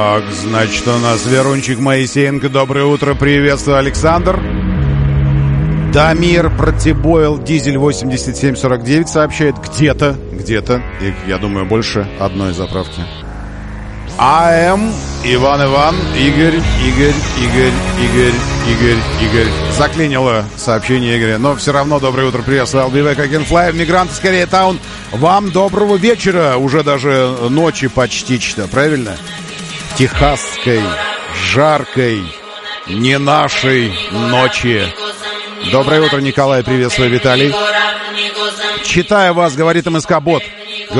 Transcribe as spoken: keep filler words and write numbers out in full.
Так, значит, у нас Верунчик Моисеенко. Доброе утро, приветствую, Александр. Дамир Протибойл Дизель восемьдесят семь сорок девять сообщает, где-то, где-то, их, я думаю, больше одной заправки. АМ, Иван Иван, Игорь, Игорь, Игорь, Игорь, Игорь, Игорь. Заклинило сообщение Игоря, но все равно доброе утро, приветствую. I'll be back again fly, мигранты скорее таун. Вам доброго вечера, уже даже ночи почти, что, правильно? Техасской, жаркой, не нашей ночи. Доброе утро, Николай, приветствую, Виталий. Читаю вас, говорит МСК-бот.